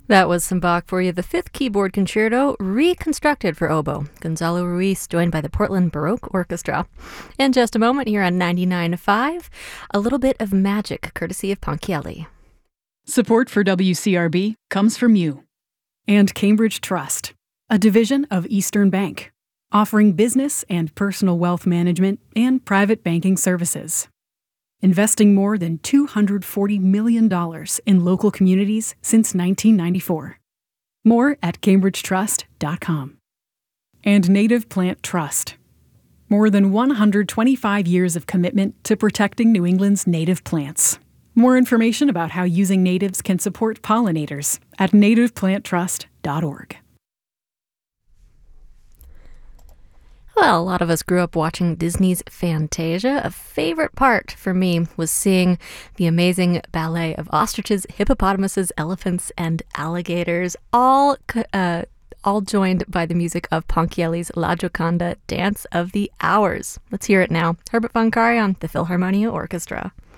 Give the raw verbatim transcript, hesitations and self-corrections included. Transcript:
That was some Bach for you, the fifth keyboard concerto reconstructed for oboe. Gonzalo Ruiz, joined by the Portland Baroque Orchestra. In just a moment, here on ninety-nine point five, a little bit of magic, courtesy of Ponchielli. Support for W C R B comes from you. And Cambridge Trust, a division of Eastern Bank, offering business and personal wealth management and private banking services. Investing more than two hundred forty million dollars in local communities since nineteen ninety-four. More at cambridge trust dot com. And Native Plant Trust. More than one hundred twenty-five years of commitment to protecting New England's native plants. More information about how using natives can support pollinators at native plant trust dot org. Well, a lot of us grew up watching Disney's Fantasia. A favorite part for me was seeing the amazing ballet of ostriches, hippopotamuses, elephants, and alligators, all uh, all joined by the music of Ponchielli's La Gioconda, Dance of the Hours. Let's hear it now. Herbert von Karajan, the Philharmonia Orchestra.